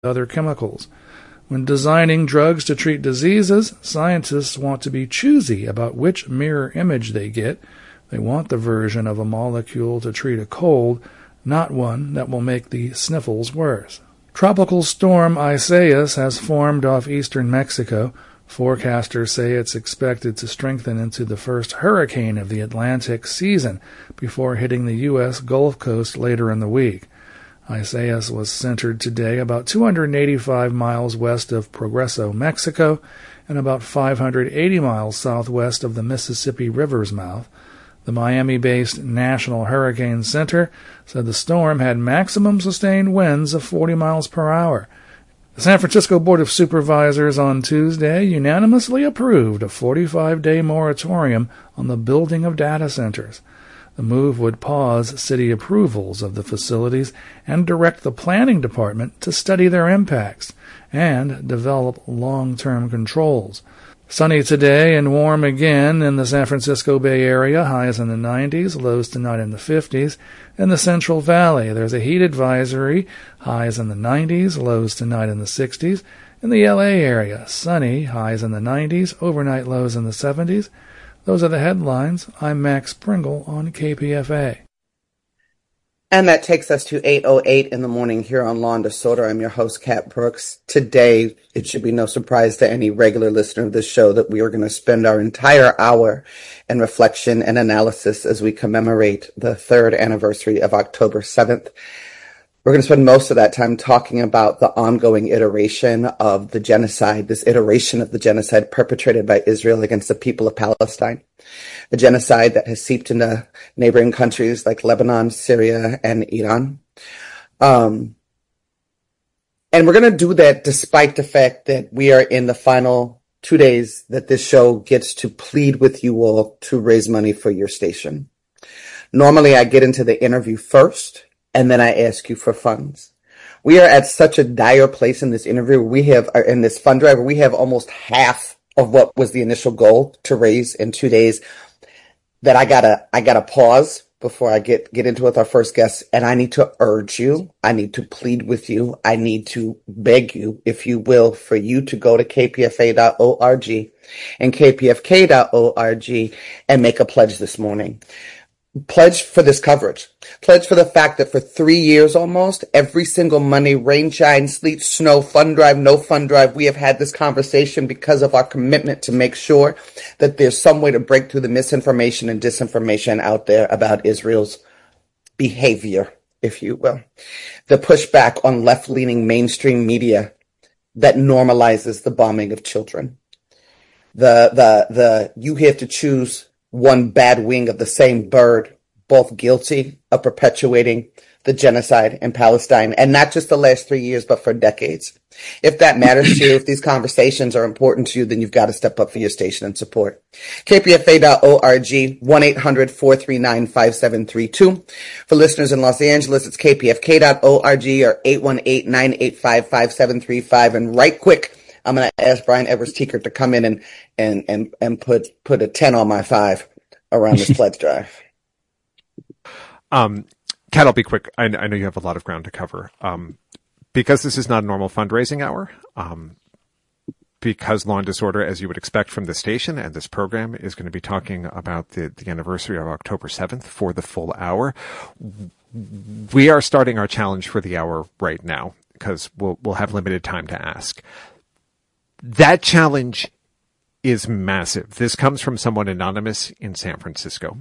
other chemicals. When designing drugs to treat diseases, scientists want to be choosy about which mirror image they get. They want the version of a molecule to treat a cold, not one that will make the sniffles worse. Tropical storm Isaias has formed off eastern Mexico. Forecasters say it's expected to strengthen into the first hurricane of the Atlantic season before hitting the U.S. Gulf Coast later in the week. Isaias was centered today about 285 miles west of Progreso, Mexico, and about 580 miles southwest of the Mississippi River's mouth. The Miami-based National Hurricane Center said the storm had maximum sustained winds of 40 miles per hour. The San Francisco Board of Supervisors on Tuesday unanimously approved a 45-day moratorium on the building of data centers. The move would pause city approvals of the facilities and direct the planning department to study their impacts and develop long-term controls. Sunny today and warm again in the San Francisco Bay Area, highs in the 90s, lows tonight in the 50s. In the Central Valley, there's a heat advisory, highs in the 90s, lows tonight in the 60s. In the LA area, sunny, highs in the 90s, overnight lows in the 70s. Those are the headlines. I'm Max Pringle on KPFA. And that takes us to 8:08 in the morning here on Law and Disorder. I'm your host, Kat Brooks. Today, it should be no surprise to any regular listener of this show that we are going to spend our entire hour in reflection and analysis as we commemorate the third anniversary of October 7th. We're going to spend most of that time talking about the ongoing iteration of the genocide, this iteration of the genocide perpetrated by Israel against the people of Palestine, a genocide that has seeped into neighboring countries like Lebanon, Syria, and Iran. And we're going to do that despite the fact that we are in the final 2 days that this show gets to plead with you all to raise money for your station. Normally, I get into the interview first, and then I ask you for funds. We are at such a dire place in this interview. We have, in this fund drive, we have almost half of what was the initial goal to raise in 2 days that I gotta pause before I get into with our first guest. And I need to urge you. I need to plead with you. I need to beg you, if you will, for you to go to kpfa.org and kpfk.org and make a pledge this morning. Pledge for this coverage. Pledge for the fact that for 3 years almost, every single Monday, rain, shine, sleet, snow, fund drive, no fund drive, we have had this conversation because of our commitment to make sure that there's some way to break through the misinformation and disinformation out there about Israel's behavior, if you will. The pushback on left-leaning mainstream media that normalizes the bombing of children. The you have to choose one bad wing of the same bird, both guilty of perpetuating the genocide in Palestine, and not just the last 3 years, but for decades. If that matters to you, if these conversations are important to you, then you've got to step up for your station and support. KPFA.org, 1-800-439-5732. For listeners in Los Angeles, it's KPFK.org or 818-985-5735. And right quick, I'm going to ask Brian Evers-Teekert to come in and put a 10 on my 5 around this pledge drive. Kat, I'll be quick. I know you have a lot of ground to cover. Because this is not a normal fundraising hour, because Law and Disorder, as you would expect from the station and this program, is going to be talking about the anniversary of October 7th for the full hour, we are starting our challenge for the hour right now because we'll have limited time to ask. That challenge is massive. This comes from someone anonymous in San Francisco.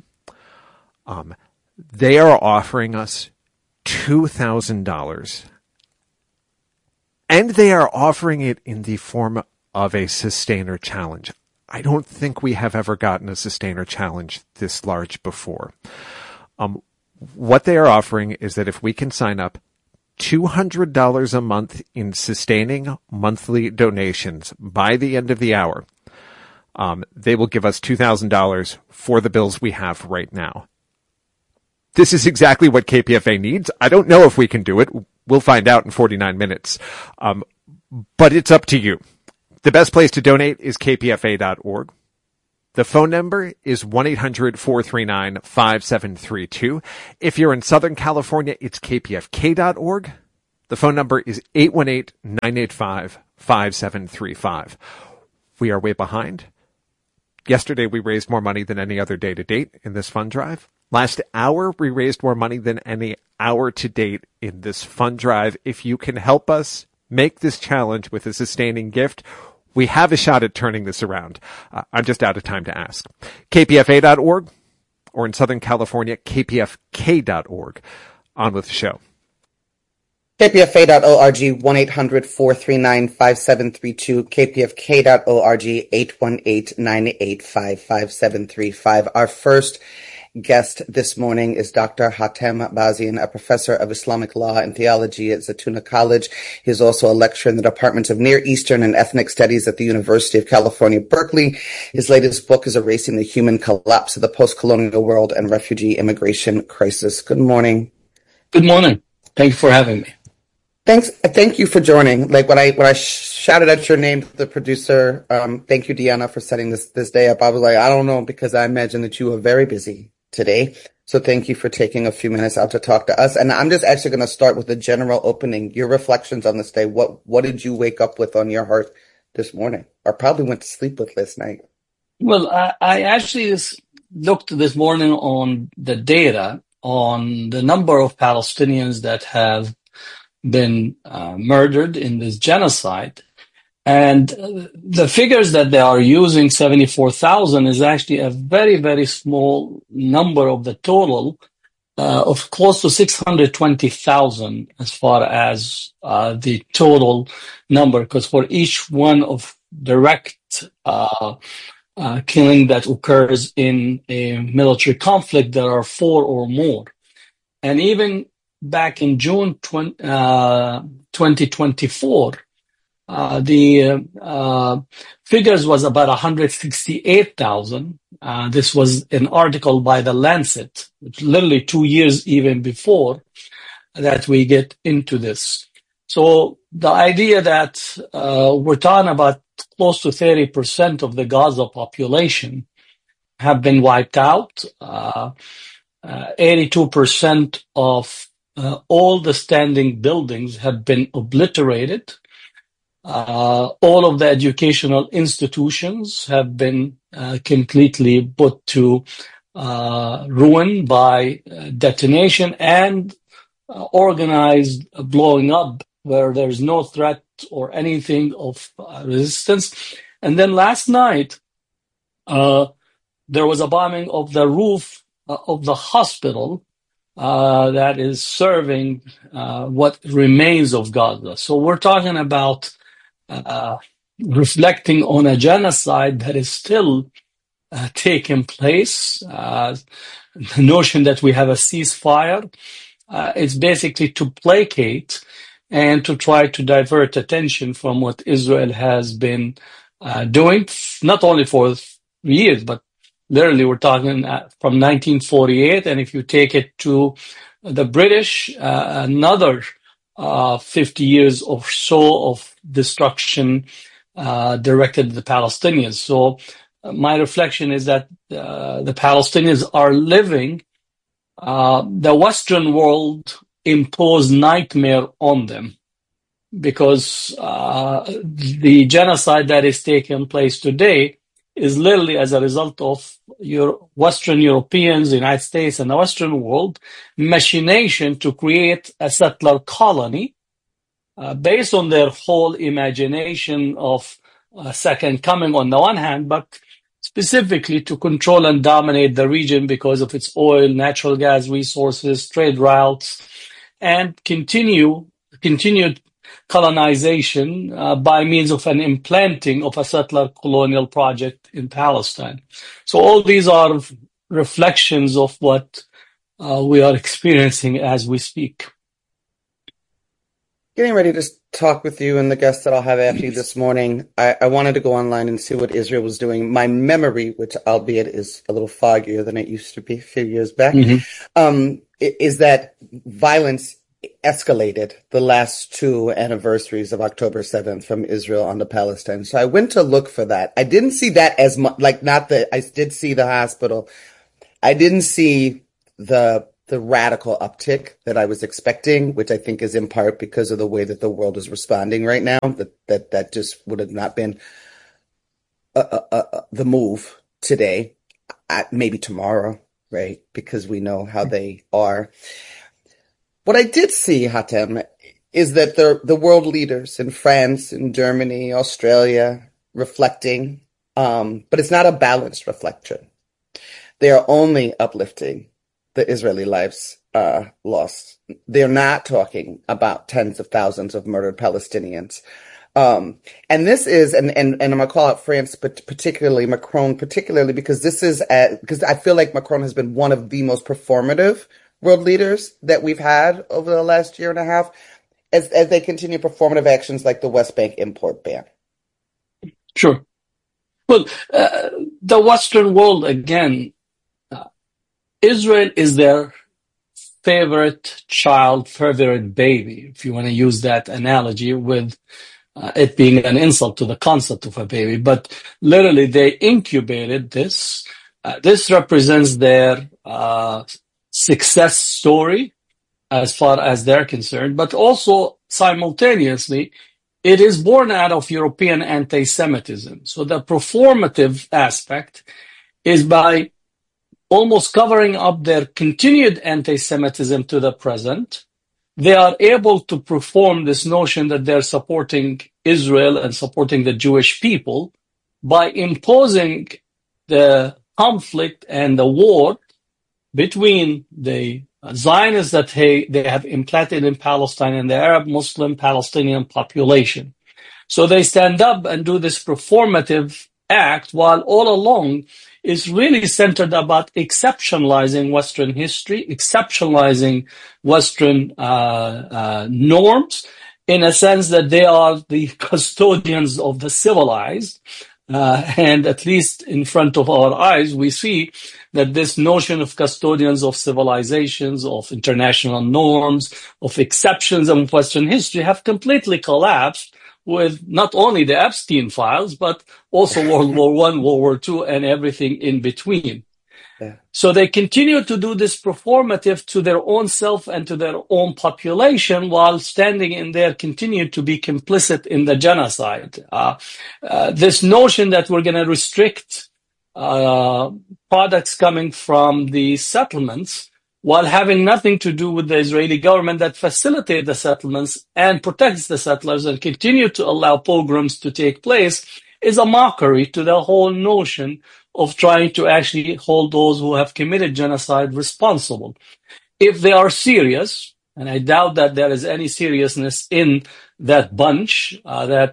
They are offering us $2,000, and they are offering it in the form of a sustainer challenge. I don't think we have ever gotten a sustainer challenge this large before. What they are offering is that if we can sign up $200 a month in sustaining monthly donations by the end of the hour, they will give us $2,000 for the bills we have right now. This is exactly what KPFA needs. I don't know if we can do it. We'll find out in 49 minutes. But it's up to you. The best place to donate is kpfa.org. The phone number is 1-800-439-5732. If you're in Southern California, it's kpfk.org. The phone number is 818-985-5735. We are way behind. Yesterday, we raised more money than any other day to date in this fund drive. Last hour, we raised more money than any hour to date in this fund drive. If you can help us make this challenge with a sustaining gift, we have a shot at turning this around. I'm just out of time to ask. KPFA.org, or in Southern California, KPFK.org. On with the show. KPFA.org, 1-800-439-5732, KPFK.org, 818-985-5735. Our first guest this morning is Dr. Hatem Bazian, a professor of Islamic law and theology at Zaytuna College. He is also a lecturer in the Department of Near Eastern and Ethnic Studies at the University of California, Berkeley. His latest book is Erasing the Human Collapse of the Post-Colonial World and Refugee Immigration Crisis. Good morning. Good morning. Thank you for having me. Thank you for joining. Like when I shouted out your name to the producer, thank you, Deanna, for setting this day up. I was like, I don't know, because I imagine that you are very busy today. So thank you for taking a few minutes out to talk to us. And I'm just actually going to start with a general opening. Your reflections on this day. What did you wake up with on your heart this morning, or probably went to sleep with last night? Well, I actually looked this morning on the data on the number of Palestinians that have been murdered in this genocide. And the figures that they are using, 74,000, is actually a very, very small number of the total of close to 620,000 as far as the total number, because for each one of direct killing that occurs in a military conflict, there are 4 or more. And even back in June 2024, the figures was about 168,000. This was an article by The Lancet, which literally 2 years even before that we get into this. So the idea that we're talking about close to 30% of the Gaza population have been wiped out. 82% of all the standing buildings have been obliterated. All of the educational institutions have been completely put to ruin by detonation and organized blowing up where there's no threat or anything of resistance. And then last night, there was a bombing of the roof of the hospital that is serving what remains of Gaza. So we're talking about reflecting on a genocide that is still taking place. The notion that we have a ceasefire is basically to placate and to try to divert attention from what Israel has been doing, not only for years, but literally we're talking from 1948. And if you take it to the British, another 50 years or so of destruction directed at the Palestinians. So my reflection is that the Palestinians are living the Western world imposed nightmare on them, because the genocide that is taking place today is literally as a result of Western Europeans, the United States, and the Western world machination to create a settler colony based on their whole imagination of a second coming on the one hand, but specifically to control and dominate the region because of its oil, natural gas resources, trade routes, and continued colonization by means of an implanting of a settler colonial project in Palestine. So all these are reflections of what we are experiencing as we speak. Getting ready to talk with you and the guests that I'll have after you this morning, I wanted to go online and see what Israel was doing. My memory, which albeit is a little foggier than it used to be a few years back, is that violence escalated the last 2 anniversaries of October 7th from Israel onto Palestine. So I went to look for that. I didn't see that as much, I did see the hospital. I didn't see the the radical uptick that I was expecting, which I think is in part because of the way that the world is responding right now. That just would have not been the move today, maybe tomorrow, right? Because we know how they are. What I did see, Hatem, is that the world leaders in France, in Germany, Australia, reflecting, but it's not a balanced reflection. They are only uplifting the Israeli lives lost. They're not talking about tens of thousands of murdered Palestinians. And this is, and I'm gonna call out France, but particularly Macron, because because I feel like Macron has been one of the most performative world leaders that we've had over the last year and a half, as they continue performative actions like the West Bank import ban. Sure. Well, the Western world, again, Israel is their favorite child, favorite baby, if you want to use that analogy, with it being an insult to the concept of a baby. But literally, they incubated this. This represents their success story as far as they're concerned, but also simultaneously, it is born out of European anti-Semitism. So the performative aspect is by almost covering up their continued anti-Semitism to the present, they are able to perform this notion that they're supporting Israel and supporting the Jewish people by imposing the conflict and the war between the Zionists that they have implanted in Palestine and the Arab Muslim Palestinian population. So they stand up and do this performative act, while all along is really centered about exceptionalizing Western history, exceptionalizing Western norms, in a sense that they are the custodians of the civilized. And at least in front of our eyes, we see that this notion of custodians of civilizations, of international norms, of exceptions of Western history have completely collapsed with not only the Epstein files, but also World War I, World War II, and everything in between. Yeah. So they continue to do this performative to their own self and to their own population, while standing in there continue to be complicit in the genocide. This notion that we're going to restrict products coming from the settlements, while having nothing to do with the Israeli government that facilitates the settlements and protects the settlers and continue to allow pogroms to take place, is a mockery to the whole notion of trying to actually hold those who have committed genocide responsible. If they are serious, and I doubt that there is any seriousness in that bunch that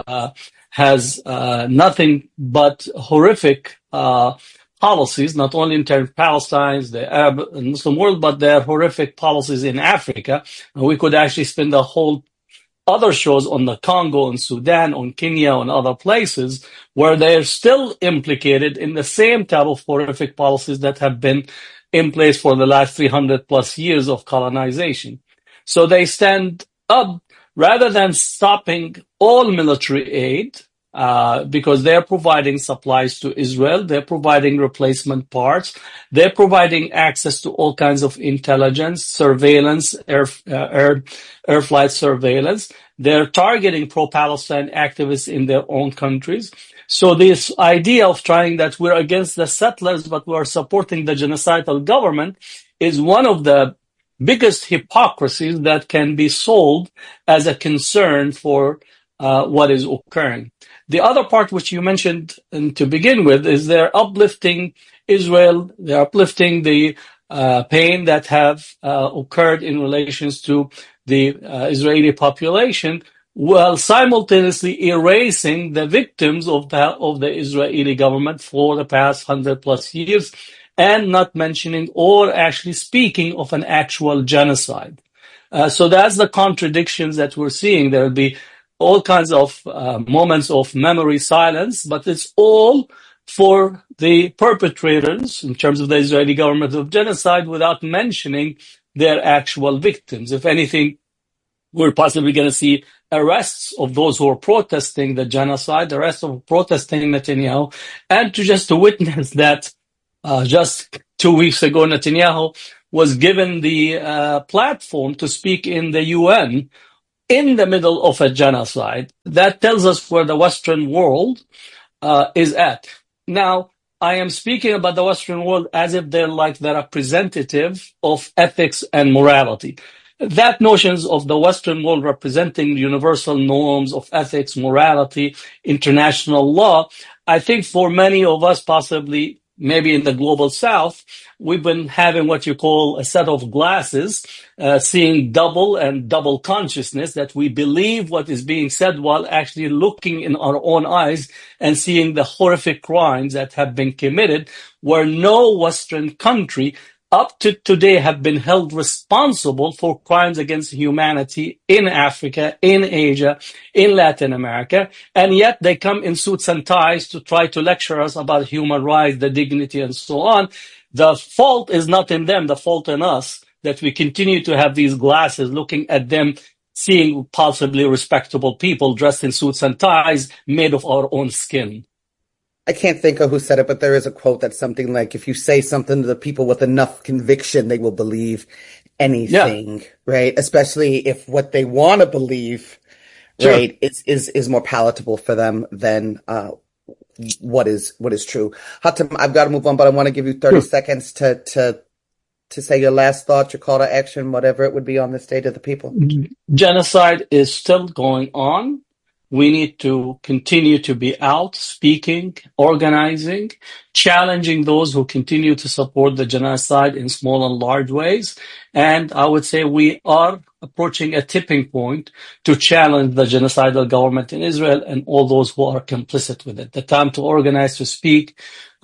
has nothing but horrific policies, not only in terms of Palestine, the Arab and Muslim world, but their horrific policies in Africa. And we could actually spend a whole other shows on the Congo and Sudan, on Kenya, and other places where they're still implicated in the same type of horrific policies that have been in place for the last 300 plus years of colonization. So they stand up rather than stopping all military aid, because they're providing supplies to Israel, they're providing replacement parts, they're providing access to all kinds of intelligence, surveillance, air flight surveillance. They're targeting pro-Palestine activists in their own countries. So this idea of trying that we're against the settlers, but we're supporting the genocidal government, is one of the biggest hypocrisies that can be sold as a concern for what is occurring. The other part which you mentioned to begin with is they're uplifting Israel, they're uplifting the pain that have occurred in relations to the Israeli population, while simultaneously erasing the victims of the Israeli government for the past 100 plus years, and not mentioning or actually speaking of an actual genocide. So that's the contradictions that we're seeing. There'll be all kinds of moments of memory silence, but it's all for the perpetrators in terms of the Israeli government of genocide, without mentioning their actual victims. If anything, we're possibly going to see arrests of those who are protesting the genocide, arrests of protesting Netanyahu, and to witness that just 2 weeks ago, Netanyahu was given the platform to speak in the UN in the middle of a genocide. That tells us where the Western world is at. Now, I am speaking about the Western world as if they're like the representative of ethics and morality. That notions of the Western world representing universal norms of ethics, morality, international law, I think for many of us, possibly maybe in the global south, we've been having what you call a set of glasses, seeing double and double consciousness, that we believe what is being said while actually looking in our own eyes and seeing the horrific crimes that have been committed, where no Western country up to today have been held responsible for crimes against humanity in Africa, in Asia, in Latin America, and yet they come in suits and ties to try to lecture us about human rights, the dignity, and so on. The fault is not in them, the fault in us, that we continue to have these glasses looking at them, seeing possibly respectable people dressed in suits and ties made of our own skin. I can't think of who said it, but there is a quote that's something like, if you say something to the people with enough conviction, they will believe anything, right? Especially if what they want to believe, right, is more palatable for them than what is true. Hatem, I've got to move on, but I want to give you 30 seconds to say your last thought, your call to action, whatever it would be on the state of the people. Genocide is still going on. We need to continue to be out, speaking, organizing, challenging those who continue to support the genocide in small and large ways. And I would say we are approaching a tipping point to challenge the genocidal government in Israel and all those who are complicit with it. The time to organize, to speak,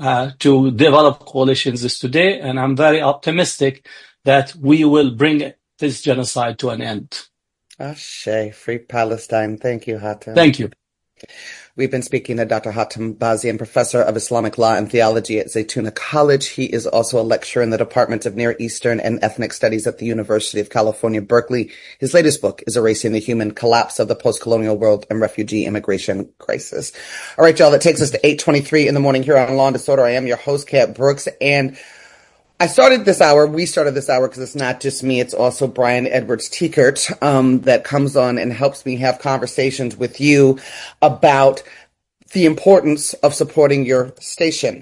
to develop coalitions is today. And I'm very optimistic that we will bring this genocide to an end. Ashe, free Palestine. Thank you, Hatem. Thank you. We've been speaking to Dr. Hatem Bazian, professor of Islamic law and theology at Zaytuna College. He is also a lecturer in the Department of Near Eastern and Ethnic Studies at the University of California, Berkeley. His latest book is Erasing the Human: Collapse of the Post-Colonial World and Refugee Immigration Crisis. All right, y'all, that takes us to 8:23 in the morning here on Law and Disorder. I am your host, Kat Brooks, and we started this hour because it's not just me, it's also Brian Edwards Tiekert, that comes on and helps me have conversations with you about the importance of supporting your station.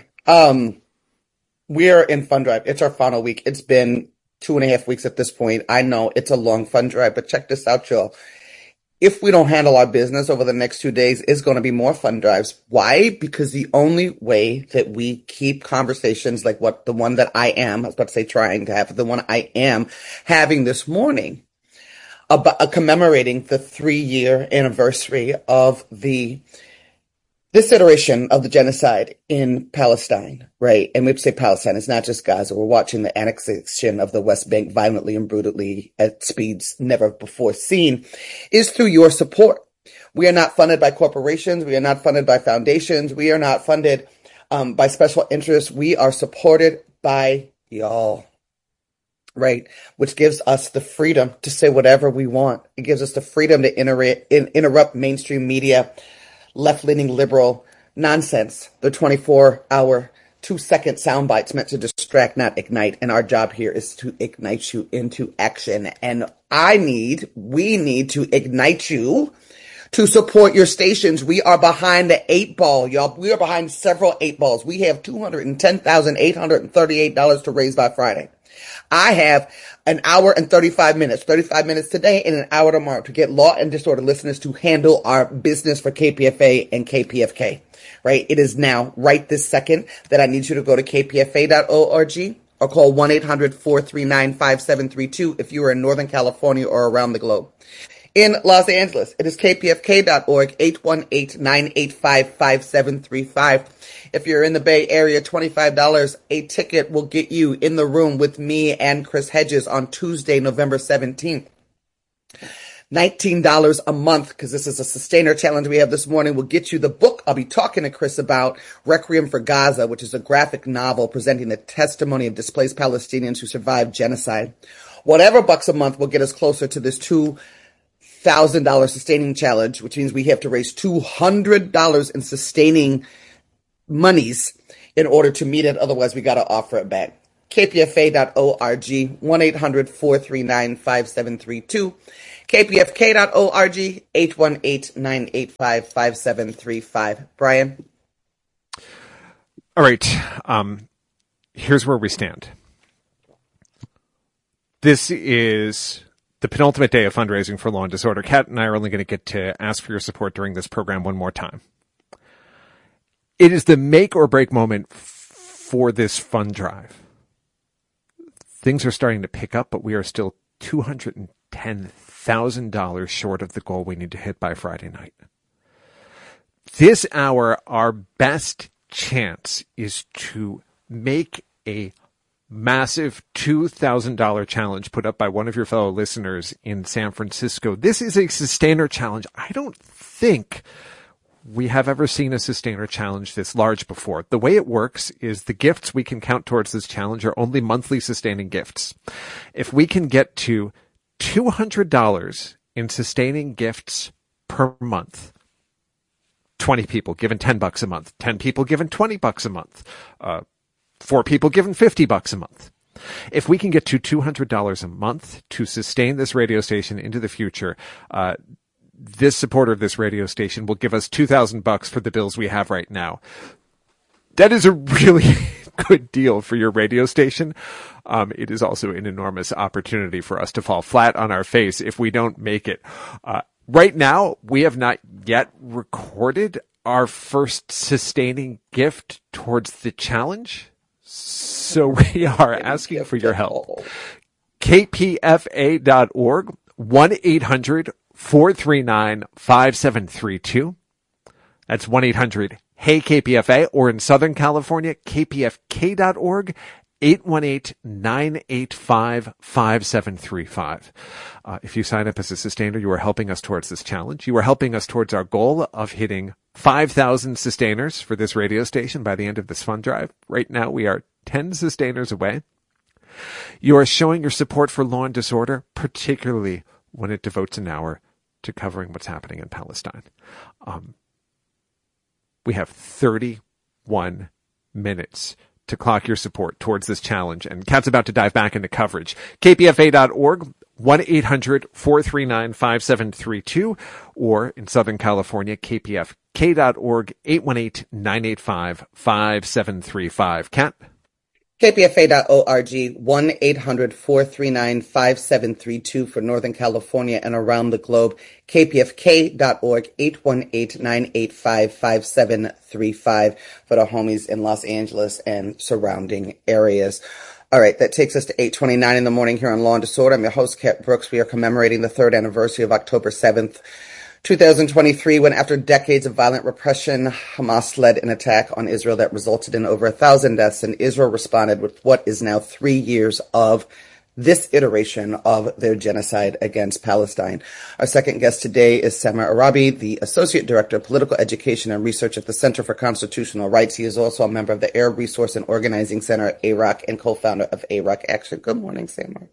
We're in fund drive. It's our final week. It's been 2.5 weeks at this point. I know it's a long fund drive, but check this out, y'all. If we don't handle our business over the next 2 days, it's going to be more fund drives. Why? Because the only way that we keep conversations like the one that I was about to say trying to have, the one I am having this morning, about commemorating the 3-year anniversary of this iteration of the genocide in Palestine, right? And we say Palestine, it's not just Gaza. We're watching the annexation of the West Bank violently and brutally at speeds never before seen, is through your support. We are not funded by corporations. We are not funded by foundations. We are not funded by special interests. We are supported by y'all, right? Which gives us the freedom to say whatever we want. It gives us the freedom to interrupt mainstream media, left-leaning liberal nonsense. They're 24-hour, 2-second sound bites meant to distract, not ignite. And our job here is to ignite you into action. And we need to ignite you to support your stations. We are behind the 8 ball, y'all. We are behind several 8 balls. We have $210,838 to raise by Friday. I have an hour and 35 minutes today and an hour tomorrow to get Law and Disorder listeners to handle our business for KPFA and KPFK, right? It is now, right this second, that I need you to go to kpfa.org or call 1-800-439-5732 if you are in Northern California or around the globe. In Los Angeles, it is kpfk.org, 818-985-5735. If you're in the Bay Area, $25 a ticket will get you in the room with me and Chris Hedges on Tuesday, November 17th. $19 a month, because this is a sustainer challenge we have this morning, will get you the book I'll be talking to Chris about, Requiem for Gaza, which is a graphic novel presenting the testimony of displaced Palestinians who survived genocide. Whatever bucks a month will get us closer to this $2,000 sustaining challenge, which means we have to raise $200 in sustaining monies in order to meet it. Otherwise, we got to offer it back. kpfa.org, 1-800-439-5732, kpfk.org, 818-985-5735. Brian? All right. Here's where we stand. This is the penultimate day of fundraising for Law and Disorder. Kat and I are only going to get to ask for your support during this program one more time. It is the make or break moment for this fund drive. Things are starting to pick up, but we are still $210,000 short of the goal we need to hit by Friday night. This hour, our best chance is to make a massive $2,000 challenge put up by one of your fellow listeners in San Francisco. This is a sustainer challenge. I don't think we have ever seen a sustainer challenge this large before. The way it works is the gifts we can count towards this challenge are only monthly sustaining gifts. If we can get to $200 in sustaining gifts per month, 20 people given $10 a month, 10 people given $20 a month, 4 people given $50 a month. If we can get to $200 a month to sustain this radio station into the future, this supporter of this radio station will give us $2,000 for the bills we have right now. That is a really good deal for your radio station. It is also an enormous opportunity for us to fall flat on our face if we don't make it. Right now, we have not yet recorded our first sustaining gift towards the challenge. So we are asking for your help. kpfa.org, 1-800-439-5732. That's 1-800-HEY-KPFA, or in Southern California, kpfk.org, 818-985-5735. If you sign up as a sustainer, you are helping us towards this challenge. You are helping us towards our goal of hitting 5,000 sustainers for this radio station by the end of this fund drive. Right now, we are 10 sustainers away. You are showing your support for Law and Disorder, particularly when it devotes an hour to covering what's happening in Palestine. We have 31 minutes to clock your support towards this challenge, and Kat's about to dive back into coverage. kpfa.org, 1-800-439-5732, or in Southern California, kpfk.org, 818-985-5735. Kat? kpfa.org, 1-800-439-5732 for Northern California and around the globe. kpfk.org, 818-985-5735 for the homies in Los Angeles and surrounding areas. All right, that takes us to 8:29 in the morning here on Law and Disorder. I'm your host, Kat Brooks. We are commemorating the third anniversary of October 7th, 2023, when after decades of violent repression, Hamas led an attack on Israel that resulted in over 1,000 deaths, and Israel responded with what is now 3 years of this iteration of their genocide against Palestine. Our second guest today is Samer Arabi, the Associate Director of Political Education and Research at the Center for Constitutional Rights. He is also a member of the Arab Resource and Organizing Center at AROC and co-founder of AROC Action. Good morning, Samer.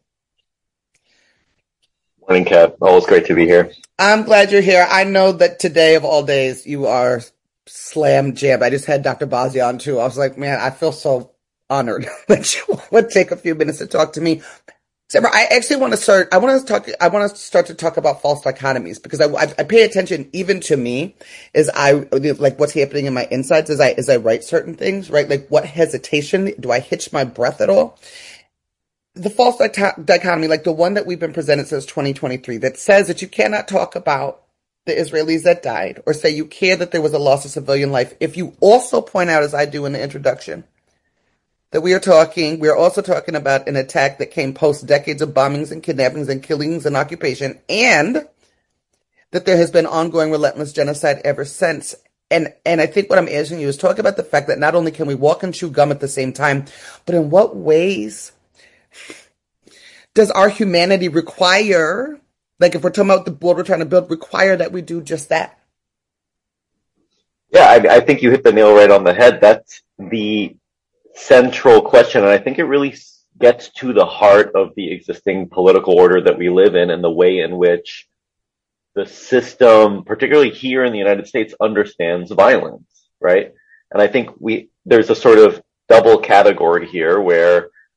Morning, Kat. Always great to be here. I'm glad you're here. I know that today of all days, you are slam jammed. I just had Dr. Bazzi on too. I was like, man, I feel so honored that you would take a few minutes to talk to me. Samer, I actually want to start. I want to start to talk about false dichotomies, because I pay attention even to me as I like what's happening in my insides as I write certain things, right? Like, what hesitation, do I hitch my breath at all? The false dichotomy, like the one that we've been presented since 2023, that says that you cannot talk about the Israelis that died or say you care that there was a loss of civilian life if you also point out, as I do in the introduction, that we are also talking about an attack that came post decades of bombings and kidnappings and killings and occupation, and that there has been ongoing relentless genocide ever since. And I think what I'm asking you is talk about the fact that not only can we walk and chew gum at the same time, but in what ways does our humanity require, like if we're talking about the world we're trying to build, require that we do just that? Yeah, I think you hit the nail right on the head. That's the central question, and I think it really gets to the heart of the existing political order that we live in and the way in which the system, particularly here in the United States, understands violence, right? And I think there's a sort of double category here where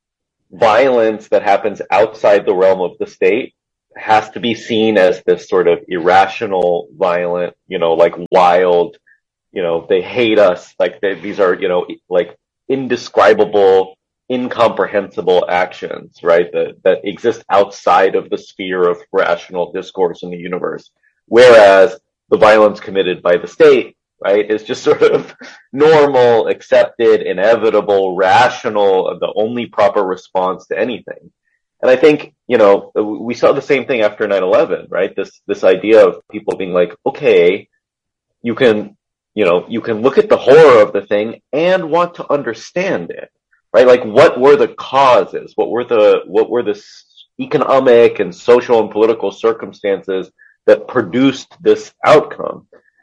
violence that happens outside the realm of the state has to be seen as this sort of irrational, violent, like wild, they hate us, like these are, like indescribable, incomprehensible actions, right? That exist outside of the sphere of rational discourse in the universe. Whereas the violence committed by the state, right, is just sort of normal, accepted, inevitable, rational, the only proper response to anything. And I think, we saw the same thing after 9/11, right? This idea of people being like, okay, you can look at the horror of the thing and want to understand it, right? Like, what were the causes? What were the economic and social and political circumstances that produced this outcome?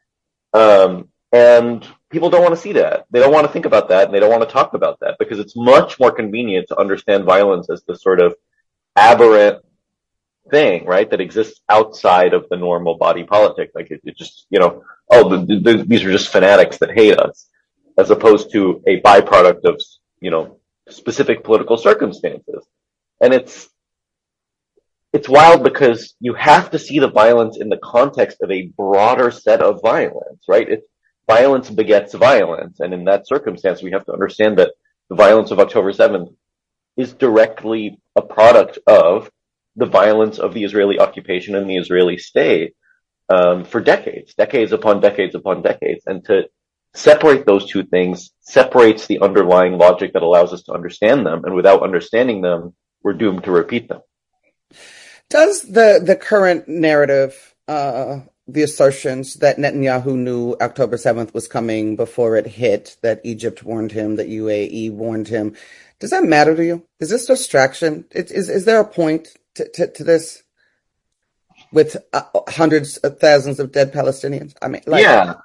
And people don't want to see that. They don't want to think about that, and they don't want to talk about that because it's much more convenient to understand violence as this sort of aberrant thing, right, that exists outside of the normal body politic. Like it just, these are just fanatics that hate us, as opposed to a byproduct of, specific political circumstances. And it's wild because you have to see the violence in the context of a broader set of violence, right? Violence begets violence. And in that circumstance, we have to understand that the violence of October 7th is directly a product of the violence of the Israeli occupation and the Israeli state for decades upon decades upon decades. And to separate those two things separates the underlying logic that allows us to understand them. And without understanding them, we're doomed to repeat them. Does the current narrative, the assertions that Netanyahu knew October 7th was coming before it hit, that Egypt warned him, that UAE warned him, does that matter to you? Is this distraction? Is there a point to this with hundreds of thousands of dead Palestinians? I mean, yeah.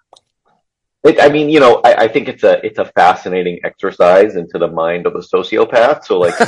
I think it's a fascinating exercise into the mind of a sociopath. So, like,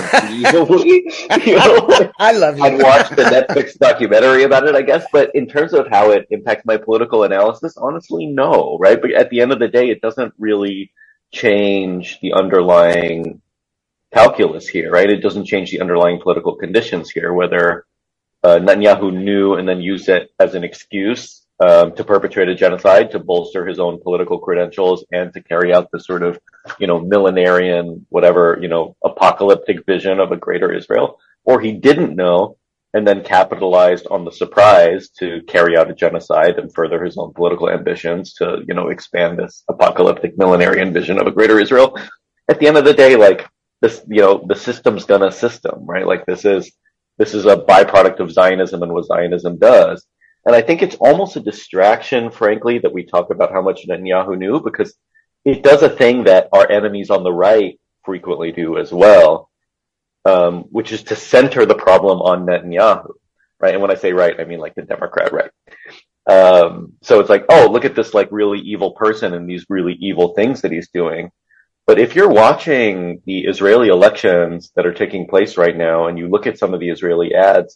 I love you. I'd watch the Netflix documentary about it, I guess. But in terms of how it impacts my political analysis, honestly, no, right? But at the end of the day, it doesn't really change the underlying calculus here, right? It doesn't change the underlying political conditions here, whether Netanyahu knew and then used it as an excuse to perpetrate a genocide, to bolster his own political credentials, and to carry out the sort of, millenarian, whatever, apocalyptic vision of a greater Israel, or he didn't know and then capitalized on the surprise to carry out a genocide and further his own political ambitions to, expand this apocalyptic millenarian vision of a greater Israel. At the end of the day, like, this, the system's gonna system, right? Like, this is a byproduct of Zionism and what Zionism does. And I think it's almost a distraction, frankly, that we talk about how much Netanyahu knew, because it does a thing that our enemies on the right frequently do as well, which is to center the problem on Netanyahu, right? And when I say right, I mean like the Democrat right. So it's like, oh, look at this like really evil person and these really evil things that he's doing. But if you're watching the Israeli elections that are taking place right now and you look at some of the Israeli ads,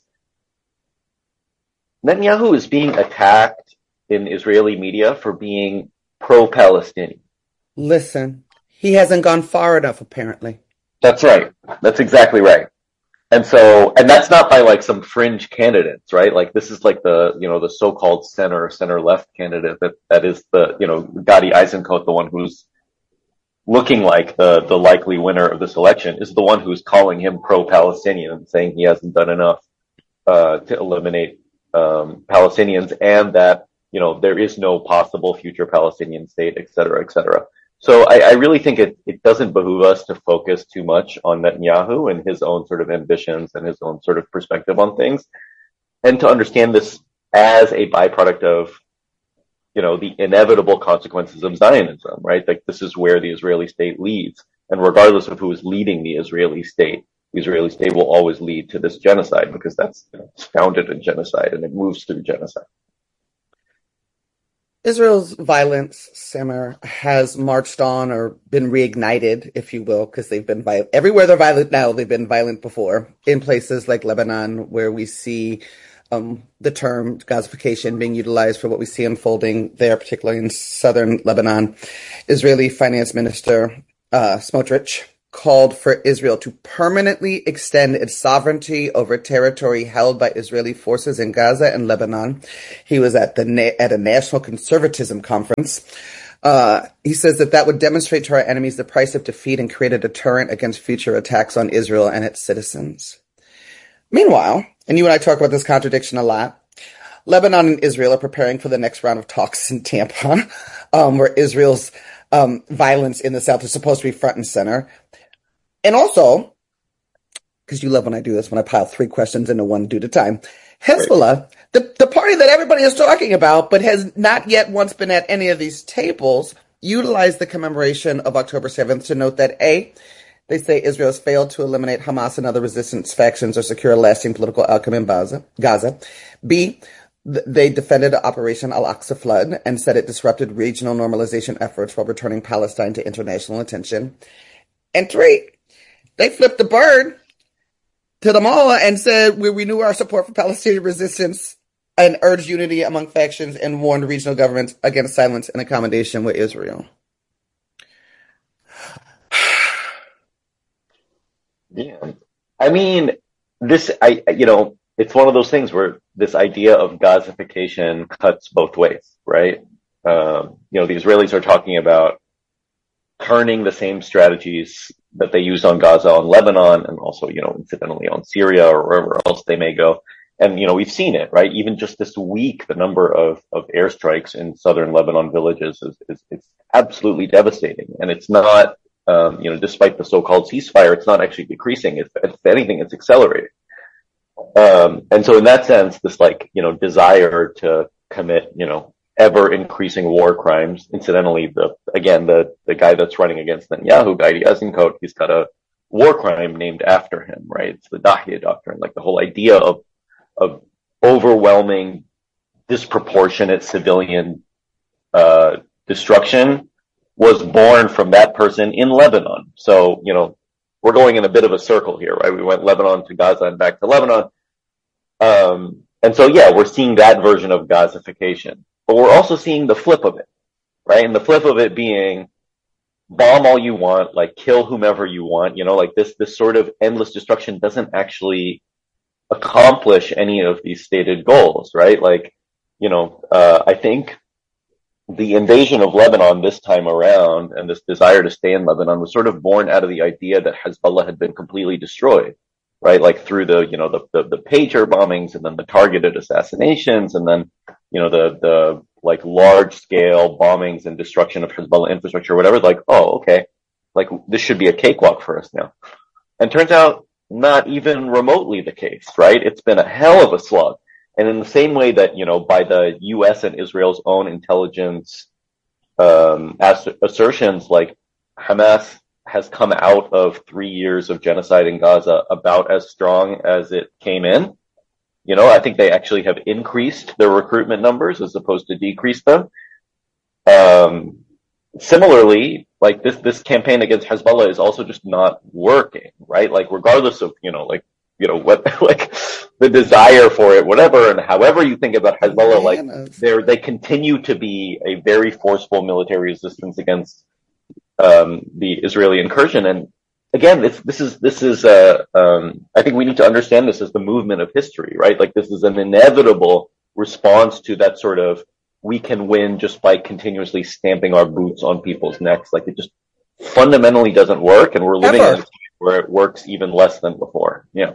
Netanyahu is being attacked in Israeli media for being pro-Palestinian. Listen, he hasn't gone far enough, apparently. That's right. That's exactly right. And that's not by like some fringe candidates, right? Like this is like the so-called center-left candidate that is the, Gadi Eisenkot, the one who's looking like the likely winner of this election, is the one who's calling him pro-Palestinian and saying he hasn't done enough to eliminate Palestinians, and that, there is no possible future Palestinian state, et cetera, et cetera. So I really think it doesn't behoove us to focus too much on Netanyahu and his own sort of ambitions and his own sort of perspective on things, and to understand this as a byproduct of, the inevitable consequences of Zionism, right? Like this is where the Israeli state leads. And regardless of who is leading the Israeli state will always lead to this genocide, because that's it's founded in genocide and it moves through genocide. Israel's violence, Samer, has marched on or been reignited, if you will, because they've been violent. Everywhere they're violent now, they've been violent before. In places like Lebanon, where we see the term Gazification being utilized for what we see unfolding there, particularly in southern Lebanon. Israeli Finance Minister Smotrich called for Israel to permanently extend its sovereignty over territory held by Israeli forces in Gaza and Lebanon. He was at a national conservatism conference. He says that would demonstrate to our enemies the price of defeat and create a deterrent against future attacks on Israel and its citizens. Meanwhile, and you and I talk about this contradiction a lot, Lebanon and Israel are preparing for the next round of talks in Tampa, where Israel's violence in the south is supposed to be front and center. And also, because you love when I do this, when I pile 3 questions into one due to time, Hezbollah, the party that everybody is talking about but has not yet once been at any of these tables, utilized the commemoration of October 7th to note that A, they say Israel has failed to eliminate Hamas and other resistance factions or secure a lasting political outcome in Gaza. B, they defended Operation Al-Aqsa Flood and said it disrupted regional normalization efforts while returning Palestine to international attention. And 3, they flipped the bird to the mullah and said we renew our support for Palestinian resistance and urged unity among factions and warned regional governments against silence and accommodation with Israel. Yeah. I mean, it's one of those things where this idea of Gazification cuts both ways, right? The Israelis are talking about turning the same strategies that they used on Gaza, on Lebanon, and also, incidentally on Syria or wherever else they may go. And, we've seen it, right? Even just this week, the number of airstrikes in southern Lebanon villages is absolutely devastating. And it's not, despite the so-called ceasefire, it's not actually decreasing. If anything, it's accelerating. And so in that sense, this desire to commit, ever increasing war crimes. Incidentally, the guy that's running against Netanyahu, Gadi Eisenkot, he's got a war crime named after him, right? It's the Dahya doctrine, the whole idea of overwhelming, disproportionate civilian destruction was born from that person in Lebanon. So, we're going in a bit of a circle here, right? We went Lebanon to Gaza and back to Lebanon. And so, yeah, we're seeing that version of Gazification. But we're also seeing the flip of it, right? And the flip of it being bomb all you want, kill whomever you want, this sort of endless destruction doesn't actually accomplish any of these stated goals, right? I think the invasion of Lebanon this time around and this desire to stay in Lebanon was sort of born out of the idea that Hezbollah had been completely destroyed, right? Through the pager bombings and then the targeted assassinations and then, the large scale bombings and destruction of Hezbollah infrastructure, whatever, oh, okay. This should be a cakewalk for us now. And turns out not even remotely the case, right? It's been a hell of a slug. And in the same way that, by the US and Israel's own intelligence, assertions, Hamas has come out of 3 years of genocide in Gaza about as strong as it came in. I think they actually have increased their recruitment numbers as opposed to decrease them. Similarly, this campaign against Hezbollah is also just not working, right? Regardless of, what, the desire for it, whatever, and however you think about Hezbollah, they continue to be a very forceful military resistance against, the Israeli incursion. And again, this is I think we need to understand this as the movement of history, right? This is an inevitable response to that sort of, we can win just by continuously stamping our boots on people's necks. It just fundamentally doesn't work, and we're living in a time where it works even less than before. Yeah.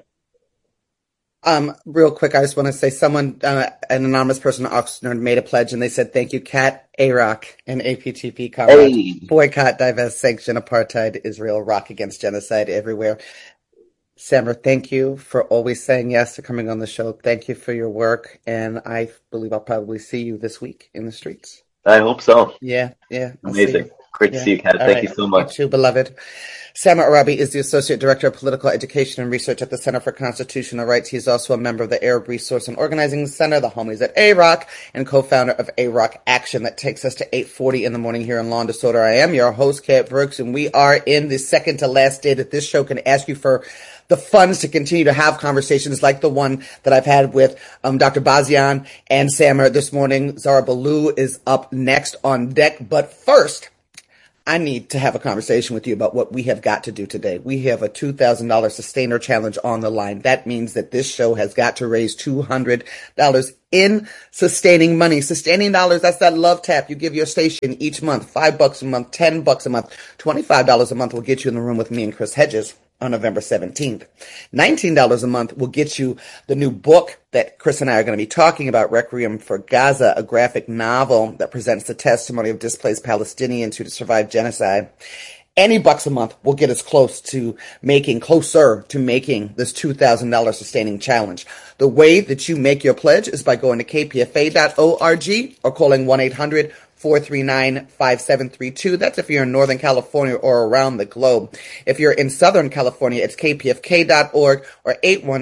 Real quick, I just want to say someone, an anonymous person in Oxnard made a pledge and they said, thank you, Kat, AROC, and APTP comrade. Hey. Boycott, divest, sanction, apartheid, Israel, rock against genocide everywhere. Samer, thank you for always saying yes to coming on the show. Thank you for your work. And I believe I'll probably see you this week in the streets. I hope so. Yeah. Amazing. Great to see you, Kat. Thank you so much. You too, beloved. Samer Arabi is the Associate Director of Political Education and Research at the Center for Constitutional Rights. He's also a member of the Arab Resource and Organizing Center, the homies at AROC, and co-founder of AROC Action. That takes us to 8:40 in the morning here in Law and Disorder. I am your host, Kat Brooks, and we are in the second to last day that this show can ask you for the funds to continue to have conversations like the one that I've had with Dr. Bazian and Samer this morning. Zara Ballou is up next on deck. But first, I need to have a conversation with you about what we have got to do today. We have a $2,000 sustainer challenge on the line. That means that this show has got to raise $200 in sustaining money. Sustaining dollars, that's that love tap you give your station each month. $5 a month, $10 a month, $25 a month will get you in the room with me and Chris Hedges on November 17th. $19 a month will get you the new book that Chris and I are going to be talking about, Requiem for Gaza, a graphic novel that presents the testimony of displaced Palestinians who survived genocide. Any bucks a month will get us closer to making this $2,000 sustaining challenge. The way that you make your pledge is by going to kpfa.org or calling 1-800-439-5732. That's if you're in Northern California or around the globe. If you're in Southern California, it's kpfk.org or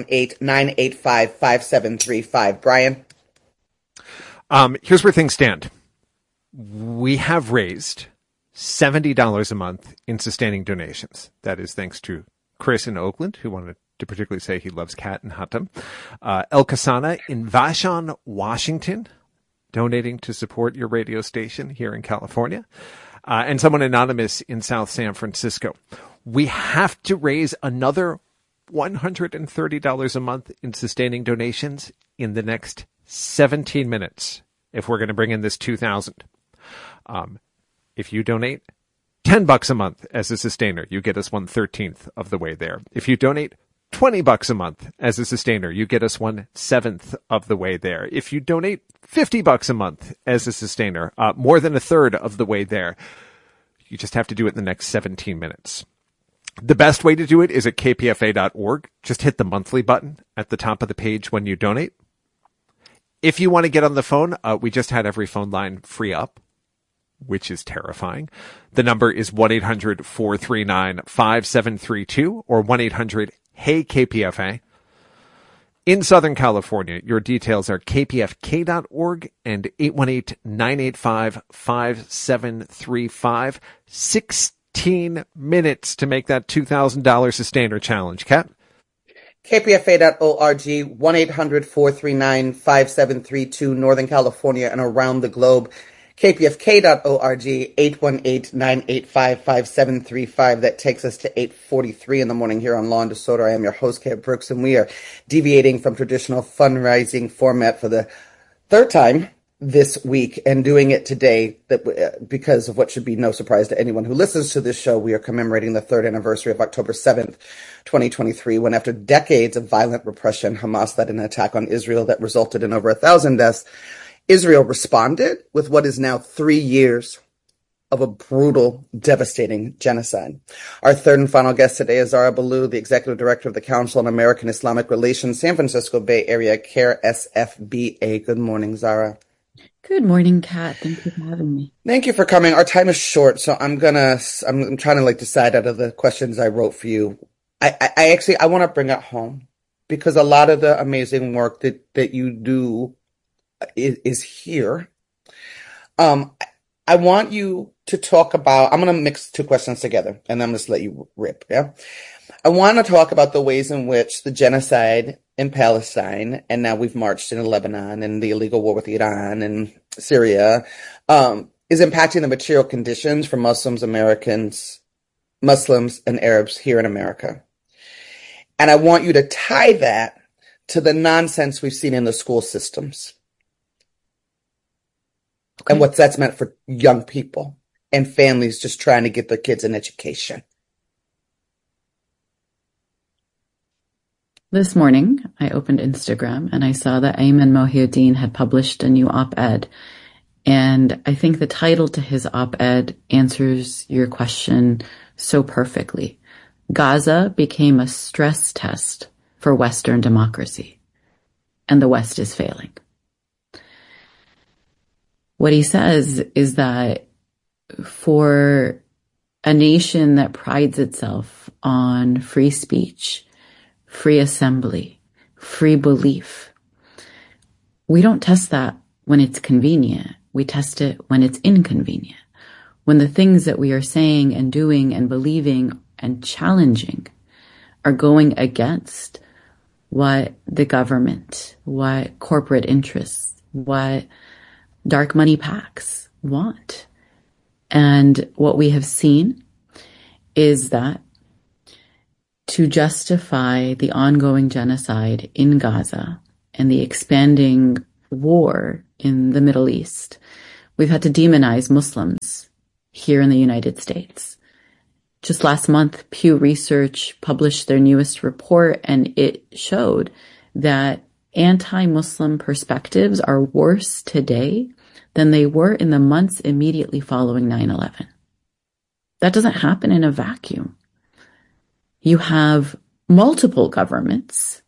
818-985-5735. Brian? Here's where things stand. We have raised $70 a month in sustaining donations. That is thanks to Chris in Oakland, who wanted to particularly say he loves Kat and Hatem. El Kasana in Vashon, Washington, donating to support your radio station here in California. And someone anonymous in South San Francisco. We have to raise another $130 a month in sustaining donations in the next 17 minutes if we're going to bring in this 2,000. If you donate $10 a month as a sustainer, you get us 1/13 of the way there. If you donate $20 a month as a sustainer, you get us 1/7 of the way there. If you donate $50 a month as a sustainer, more than a third of the way there. You just have to do it in the next 17 minutes. The best way to do it is at kpfa.org. Just hit the monthly button at the top of the page when you donate. If you want to get on the phone, we just had every phone line free up, which is terrifying. The number is 1-800-439-5732 or 1-800-HEY-KPFA. In Southern California, your details are kpfk.org and 818-985-5735. 16 minutes to make that $2,000 sustainer challenge. Kat? kpfa.org, 1-800-439-5732, Northern California and around the globe. kpfk.org, 818-985-5735. That takes us to 8:43 in the morning here on Law and Disorder. I am your host, Kat Brooks, and we are deviating from traditional fundraising format for the third time this week and doing it today because of what should be no surprise to anyone who listens to this show. We are commemorating the third anniversary of October 7th, 2023, when after decades of violent repression, Hamas led an attack on Israel that resulted in over 1,000 deaths. Israel responded with what is now 3 years of a brutal, devastating genocide. Our third and final guest today is Zara Ballou, the Executive Director of the Council on American Islamic Relations, San Francisco Bay Area, CARE SFBA. Good morning, Zara. Good morning, Kat. Thank you for having me. Thank you for coming. Our time is short, so I'm trying to decide out of the questions I wrote for you. I want to bring it home because a lot of the amazing work that you do is here. I want you to talk about, I'm going to mix two questions together and I'm just let you rip. Yeah. I want to talk about the ways in which the genocide in Palestine, and now we've marched into Lebanon and the illegal war with Iran and Syria, is impacting the material conditions for Muslims and Arabs here in America. And I want you to tie that to the nonsense we've seen in the school systems. Okay. And what that's meant for young people and families just trying to get their kids an education. This morning, I opened Instagram and I saw that Ayman Mohyeldin had published a new op-ed. And I think the title to his op-ed answers your question so perfectly. Gaza became a stress test for Western democracy, and the West is failing. What he says is that for a nation that prides itself on free speech, free assembly, free belief, we don't test that when it's convenient. We test it when it's inconvenient. When the things that we are saying and doing and believing and challenging are going against what the government, what corporate interests, what dark money PACs want. And what we have seen is that to justify the ongoing genocide in Gaza and the expanding war in the Middle East, we've had to demonize Muslims here in the United States. Just last month, Pew Research published their newest report, and it showed that anti-Muslim perspectives are worse today than they were in the months immediately following 9/11. That doesn't happen in a vacuum. You have multiple governments,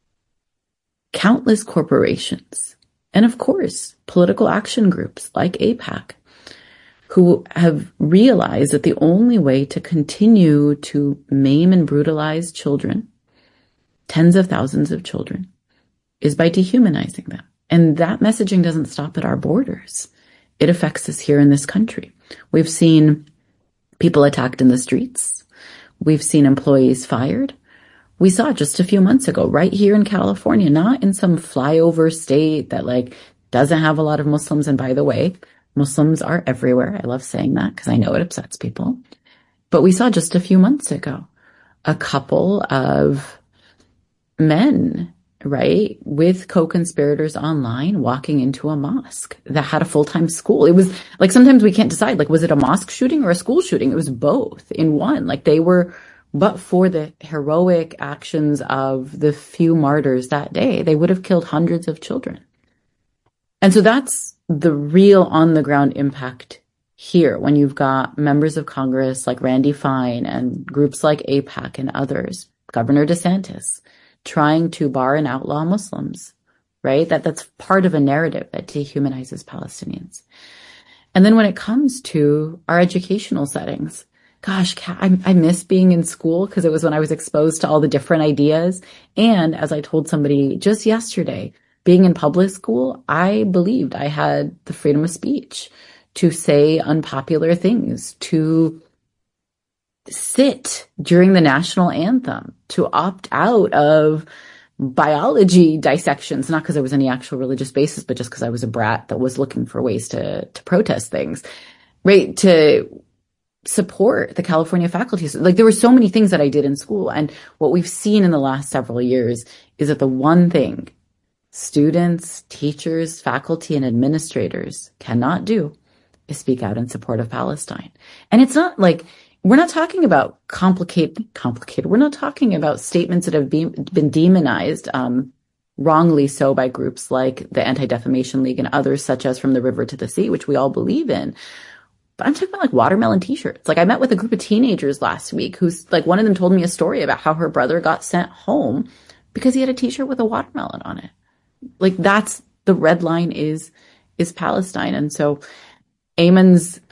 countless corporations, and of course, political action groups like AIPAC, who have realized that the only way to continue to maim and brutalize children, tens of thousands of children, is by dehumanizing them. And that messaging doesn't stop at our borders. It affects us here in this country. We've seen people attacked in the streets. We've seen employees fired. We saw just a few months ago, right here in California, not in some flyover state that doesn't have a lot of Muslims. And by the way, Muslims are everywhere. I love saying that because I know it upsets people. But we saw just a few months ago a couple of men, right, with co-conspirators online walking into a mosque that had a full-time school. It was sometimes we can't decide, was it a mosque shooting or a school shooting? It was both in one. They were, but for the heroic actions of the few martyrs that day, they would have killed hundreds of children. And so that's the real on-the-ground impact here when you've got members of Congress like Randy Fine and groups like AIPAC and others, Governor DeSantis, trying to bar and outlaw Muslims, right? That's part of a narrative that dehumanizes Palestinians. And then when it comes to our educational settings, gosh, I miss being in school because it was when I was exposed to all the different ideas. And as I told somebody just yesterday, being in public school, I believed I had the freedom of speech to say unpopular things, to sit during the national anthem, to opt out of biology dissections, not because there was any actual religious basis, but just because I was a brat that was looking for ways to protest things, right? To support the California faculty. There were so many things that I did in school. And what we've seen in the last several years is that the one thing students, teachers, faculty, and administrators cannot do is speak out in support of Palestine. And it's not we're not talking about complicated. We're not talking about statements that have been demonized, wrongly so by groups like the Anti-Defamation League and others such as From the River to the Sea, which we all believe in. But I'm talking about watermelon t-shirts. I met with a group of teenagers last week who's one of them told me a story about how her brother got sent home because he had a t-shirt with a watermelon on it. That's the red line is Palestine. And so Ayman's